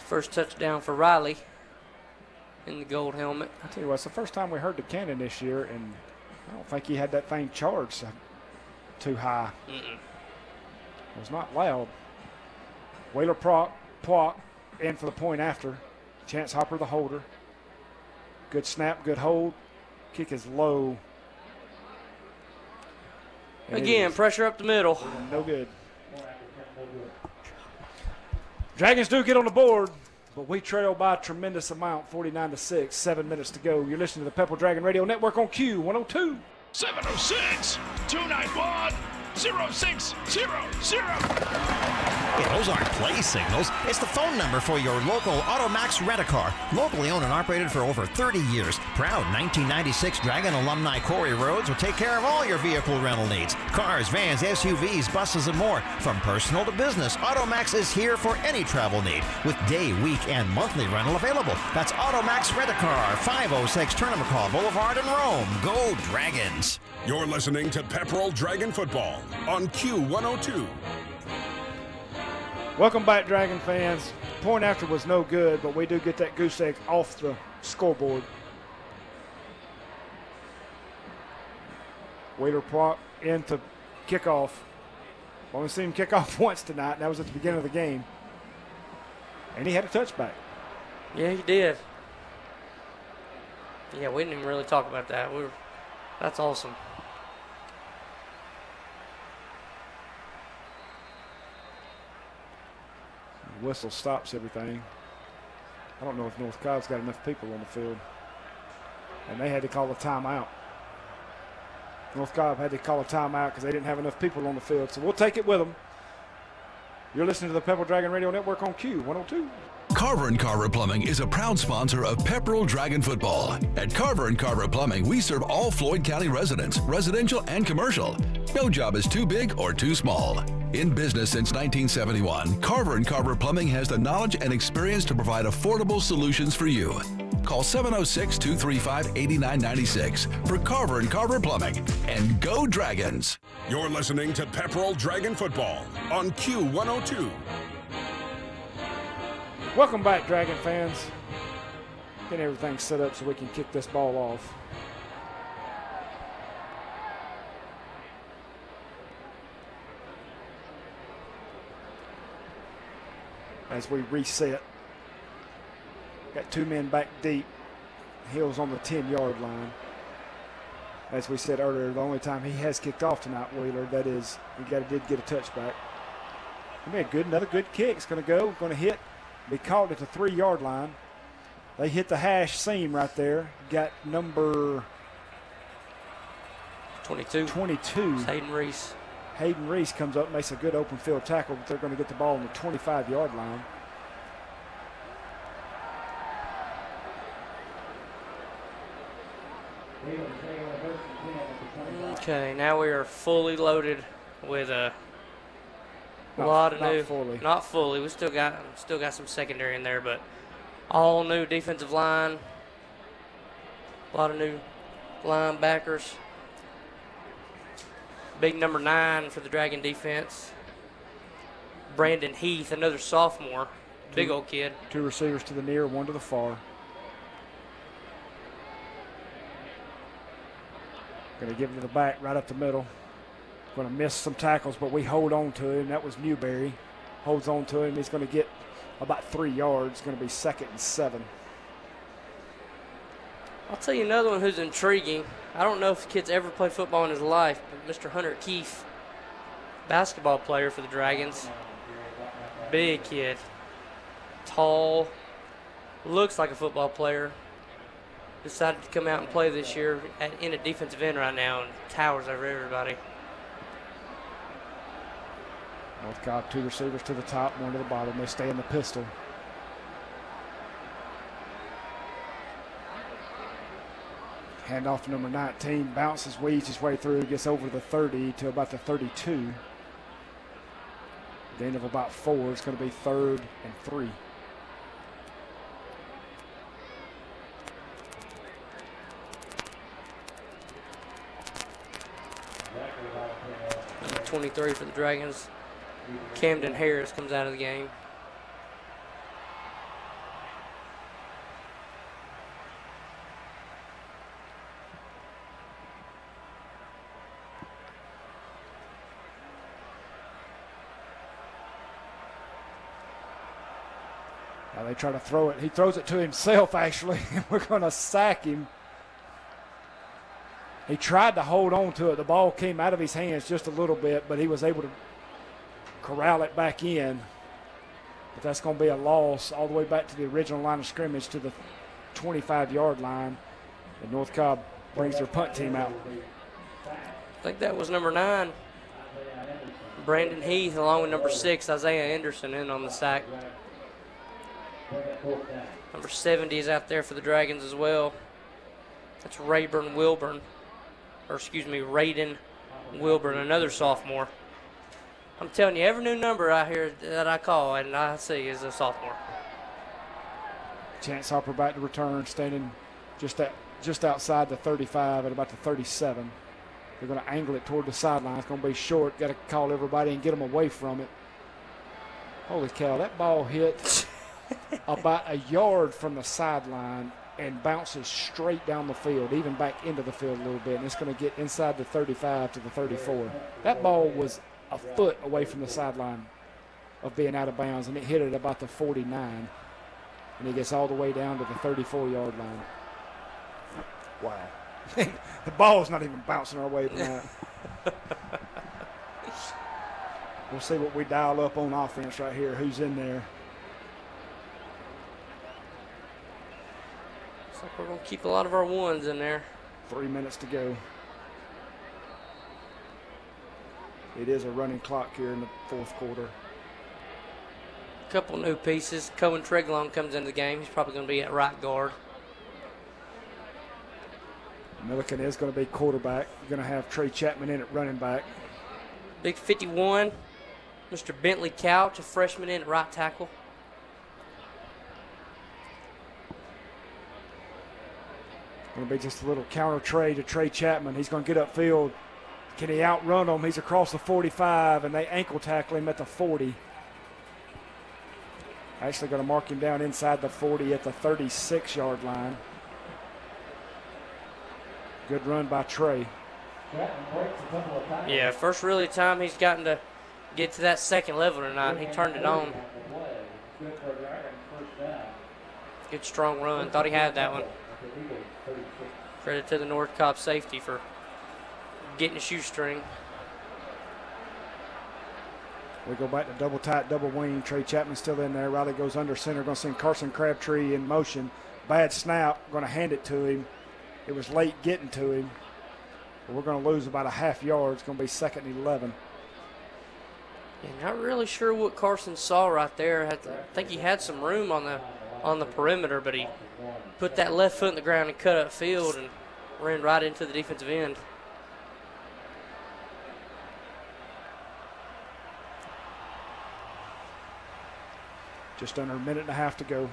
First touchdown for Riley in the gold helmet. I tell you what, it's the first time we heard the cannon this year, and I don't think he had that thing charged too high. It was not loud. Wheeler Plock in for the point after. Chance Hopper the holder. Good snap, good hold. Kick is low. And again, pressure up the middle. No good. Dragons do get on the board, but we trail by a tremendous amount, 49-6, 7 minutes to go. You're listening to the Pepper Dragon Radio Network on Q102. 706-291-0600. Hey, those aren't play signals. It's the phone number for your local Automax Rent-A-Car. Locally owned and operated for over 30 years. Proud 1996 Dragon alumni Corey Rhodes will take care of all your vehicle rental needs. Cars, vans, SUVs, buses, and more. From personal to business, Automax is here for any travel need with day, week, and monthly rental available. That's Automax Rent-A-Car, 506 Tournament Boulevard in Rome. Go Dragons! You're listening to Pepperell Dragon Football on Q102. Welcome back, Dragon fans. Point after was no good, but we do get that goose egg off the scoreboard. Wheeler Plock into kickoff. Only seen him kick off once tonight, and that was at the beginning of the game. And he had a touchback. Yeah, he did. Yeah, we didn't even really talk about that. That's awesome. The whistle stops everything. I don't know if North Cobb's got enough people on the field. And they had to call a timeout. North Cobb had to call a timeout because they didn't have enough people on the field. So we'll take it with them. You're listening to the Pepper Dragon Radio Network on Q102. Carver & Carver Plumbing is a proud sponsor of Pepperell Dragon Football. At Carver & Carver Plumbing, we serve all Floyd County residents, residential and commercial. No job is too big or too small. In business since 1971, Carver & Carver Plumbing has the knowledge and experience to provide affordable solutions for you. Call 706-235-8996 for Carver & Carver Plumbing. And go Dragons! You're listening to Pepperell Dragon Football on Q102. Welcome back, Dragon fans. Getting everything set up so we can kick this ball off. As we reset. Got two men back deep. Hill's on the 10-yard line. As we said earlier, the only time he has kicked off tonight, Wheeler, that is, he did get a touchback. Another good kick. It's going to hit. Be caught at the 3-yard line. They hit the hash seam right there. Got number 22. Hayden Reese. Hayden Reese comes up and makes a good open field tackle, but they're going to get the ball on the 25-yard line. Okay, now we are fully loaded with a lot of new. Not fully. We still got some secondary in there, but all new defensive line. A lot of new linebackers. Big number 9 for the Dragon defense. Brandon Heath, another sophomore. Big old kid. 2 receivers to the near, 1 to the far. Going to give it to the back right up the middle. Going to miss some tackles, but we hold on to him. That was Newberry. Holds on to him. He's going to get about 3 yards. Going to be 2nd and 7. I'll tell you another one who's intriguing. I don't know if the kid's ever played football in his life, but Mr. Hunter Keefe, basketball player for the Dragons. Big kid. Tall. Looks like a football player. Decided to come out and play this year in a defensive end right now and towers over everybody. North Cobb, 2 receivers to the top, 1 to the bottom. They stay in the pistol. Hand off to number 19. Bounces, weaves his way through, gets over the 30 to about the 32. Gain of about 4. It's going to be 3rd and 3. Number 23 for the Dragons. Camden Harris comes out of the game. They try to throw it. He throws it to himself, actually, and we're going to sack him. He tried to hold on to it. The ball came out of his hands just a little bit, but he was able to corral it back in. But that's going to be a loss all the way back to the original line of scrimmage to the 25-yard line. And North Cobb brings their punt team out. I think that was number 9, Brandon Heath, along with number 6, Isaiah Anderson, in on the sack. Number 70 is out there for the Dragons as well. That's Raiden Wilburn, another sophomore. I'm telling you, every new number I hear that I call and I see is a sophomore. Chance Hopper back to return, standing just outside the 35 at about the 37. They're going to angle it toward the sideline. It's going to be short. Got to call everybody and get them away from it. Holy cow, that ball hit about a yard from the sideline and bounces straight down the field, even back into the field a little bit, and it's going to get inside the 35 to the 34. That ball was a foot away from the sideline of being out of bounds, and it hit it about the 49, and it gets all the way down to the 34-yard line. Wow. The ball's not even bouncing our way tonight. We'll see what we dial up on offense right here. Who's in there? Looks like we're going to keep a lot of our ones in there. 3 minutes to go. It is a running clock here in the fourth quarter. A couple new pieces. Cohen Treglon comes into the game. He's probably going to be at right guard. Milliken is going to be quarterback. You're going to have Trey Chapman in at running back. Big 51, Mr. Bentley Couch, a freshman, in at right tackle. Going to be just a little counter trade to Trey Chapman. He's going to get upfield. Can he outrun him? He's across the 45, and they ankle tackle him at the 40. Actually going to mark him down inside the 40 at the 36-yard line. Good run by Trey. Yeah, first really time he's gotten to get to that second level tonight. He turned it on. Good strong run. Thought he had that one. Credit to the North Cobb safety for getting a shoestring. We go back to double tight, double wing. Trey Chapman still in there. Riley goes under center. Going to send Carson Crabtree in motion. Bad snap. Going to hand it to him. It was late getting to him. But we're going to lose about a half yard. It's going to be 2nd and 11. Yeah, not really sure what Carson saw right there. I think he had some room on the perimeter, but he put that left foot in the ground and cut up field and ran right into the defensive end. Just under a minute and a half to go.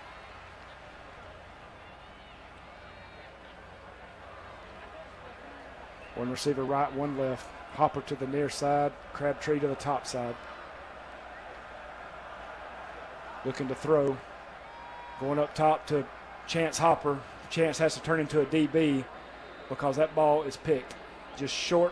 One receiver right, one left. Hopper to the near side, Crabtree to the top side. Looking to throw. Going up top to Chance Hopper. Chance has to turn into a DB because that ball is picked. Just short.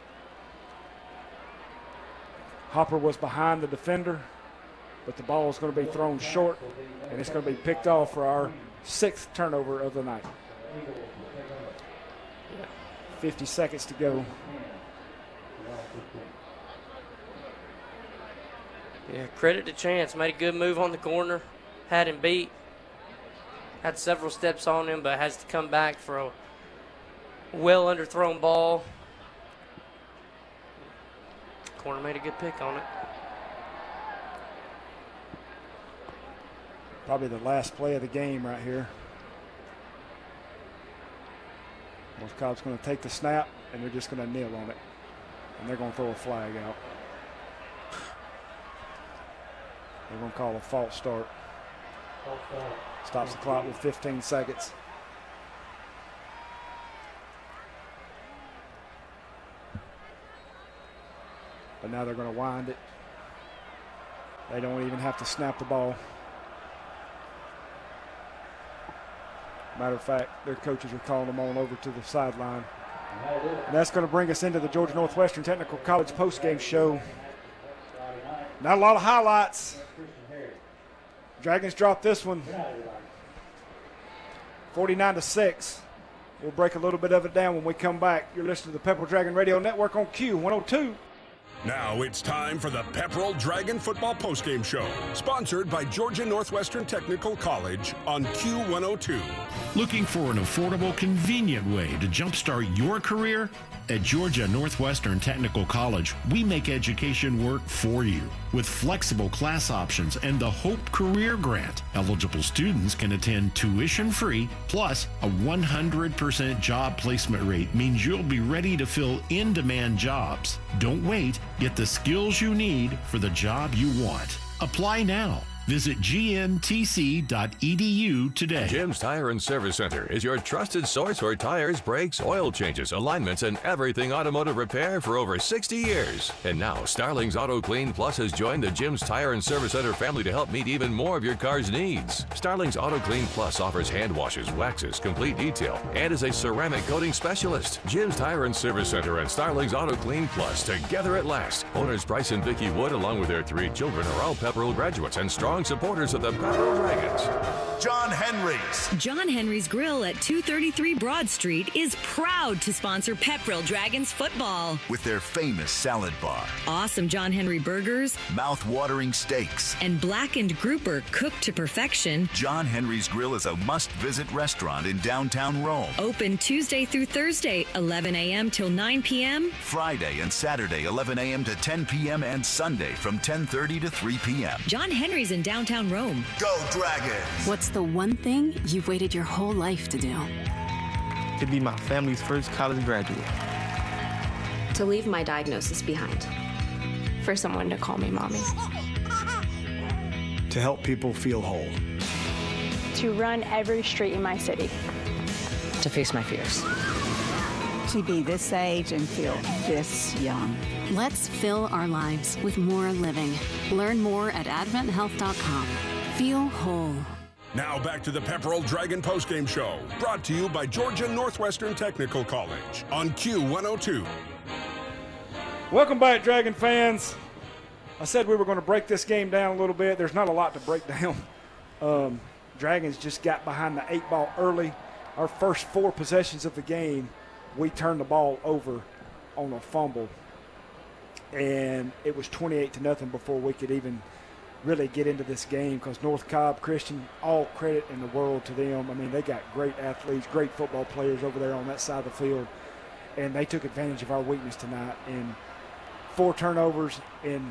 Hopper was behind the defender, but the ball is going to be thrown short, and it's going to be picked off for our 6th turnover of the night. 50 seconds to go. Yeah, credit to Chance. Made a good move on the corner. Had him beat. Had several steps on him, but has to come back for a well underthrown ball. Corner made a good pick on it. Probably the last play of the game right here. North Cobb's going to take the snap, and they're just going to kneel on it. And they're going to throw a flag out. They're going to call a false start. Stops the clock with 15 seconds. But now they're going to wind it. They don't even have to snap the ball. Matter of fact, their coaches are calling them on over to the sideline. And that's going to bring us into the Georgia Northwestern Technical College postgame show. Not a lot of highlights. Dragons drop this one 49-6. We'll break a little bit of it down when we come back. You're listening to the Pepperell Dragon Radio Network on Q102. Now it's time for the Pepperell Dragon Football Postgame Show, sponsored by Georgia Northwestern Technical College on Q102. Looking for an affordable, convenient way to jumpstart your career? At Georgia Northwestern Technical College, we make education work for you. With flexible class options and the Hope Career Grant, eligible students can attend tuition-free, plus a 100% job placement rate means you'll be ready to fill in-demand jobs. Don't wait. Get the skills you need for the job you want. Apply now. Visit gntc.edu today. Jim's Tire and Service Center is your trusted source for tires, brakes, oil changes, alignments, and everything automotive repair for over 60 years. And now, Starling's Auto Clean Plus has joined the Jim's Tire and Service Center family to help meet even more of your car's needs. Starling's Auto Clean Plus offers hand washes, waxes, complete detail, and is a ceramic coating specialist. Jim's Tire and Service Center and Starling's Auto Clean Plus, together at last. Owners Bryce and Vicki Wood, along with their 3 children, are all Pepperell graduates and strong supporters of the Pepperell Dragons. John Henry's. John Henry's Grill at 233 Broad Street is proud to sponsor Pepperell Dragons football. With their famous salad bar, awesome John Henry burgers, mouth-watering steaks, and blackened grouper cooked to perfection. John Henry's Grill is a must-visit restaurant in downtown Rome. Open Tuesday through Thursday, 11 a.m. till 9 p.m. Friday and Saturday, 11 a.m. to 10 p.m. and Sunday from 10:30 to 3 p.m. John Henry's in downtown Rome. Go Dragons! What's the one thing you've waited your whole life to do? To be my family's first college graduate. To leave my diagnosis behind. For someone to call me mommy. To help people feel whole. To run every street in my city. To face my fears. To be this age and feel this young. Let's fill our lives with more living. Learn more at AdventHealth.com. Feel whole. Now back to the Pepperell Dragon Postgame Show, brought to you by Georgia Northwestern Technical College on Q102. Welcome back, Dragon fans. I said we were going to break this game down a little bit. There's not a lot to break down. Dragons just got behind the 8 ball early. Our first 4 possessions of the game, we turned the ball over on a fumble. And it was 28-0 before we could even really get into this game, because North Cobb Christian, all credit in the world to them. I mean, they got great athletes, great football players over there on that side of the field, and they took advantage of our weakness tonight. And 4 turnovers in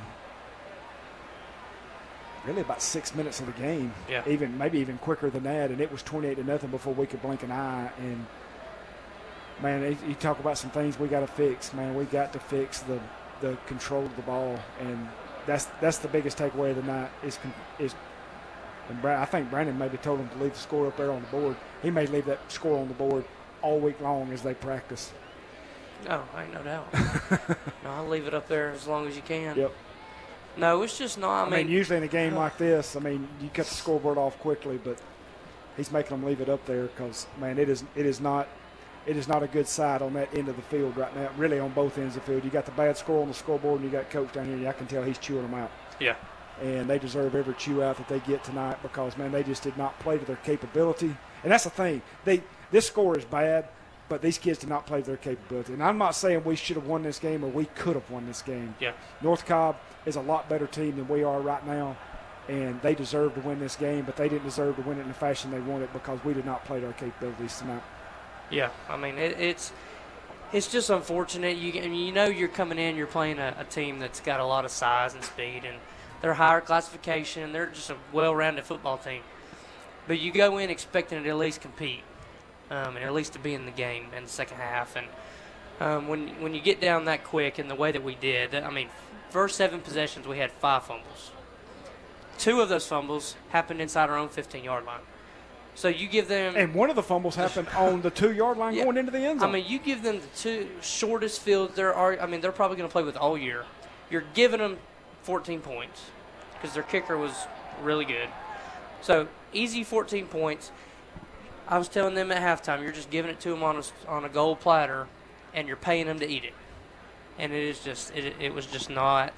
really about 6 minutes of the game, maybe even quicker than that, and it was 28-0 before we could blink an eye. And man, you talk about some things we got to fix. Man, we got to fix the control of the ball, and that's the biggest takeaway of the night is and I think Brandon maybe told him to leave the score up there on the board. He may leave that score on the board all week long as they practice. No, ain't no doubt. No, I'll leave it up there as long as you can. Yep. No, it's just not. I mean, usually in a game like this, I mean, you cut the scoreboard off quickly, but he's making them leave it up there because, man, it is not a good side on that end of the field right now, really on both ends of the field. You got the bad score on the scoreboard, and you got Coach down here, and I can tell he's chewing them out. Yeah. And they deserve every chew out that they get tonight because, man, they just did not play to their capability. And that's the thing. This score is bad, but these kids did not play to their capability. And I'm not saying we should have won this game or we could have won this game. Yeah. North Cobb is a lot better team than we are right now, and they deserve to win this game, but they didn't deserve to win it in the fashion they wanted because we did not play to our capabilities tonight. Yeah, I mean, it's just unfortunate. You know you're coming in, you're playing a team that's got a lot of size and speed, and they're higher classification, and they're just a well-rounded football team. But you go in expecting to at least compete, and at least to be in the game in the second half. And when you get down that quick in the way that we did, I mean, first 7 possessions we had 5 fumbles. 2 of those fumbles happened inside our own 15-yard line. So you give them – and one of the fumbles happened on the 2-yard line going into the end zone. I mean, you give them the 2 shortest fields they're probably going to play with all year. You're giving them 14 points because their kicker was really good. So easy 14 points. I was telling them at halftime, you're just giving it to them on a gold platter, and you're paying them to eat it. And it was just not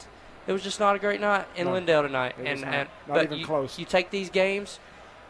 It was just not a great night in Lindale tonight. It was and not even you, close. You take these games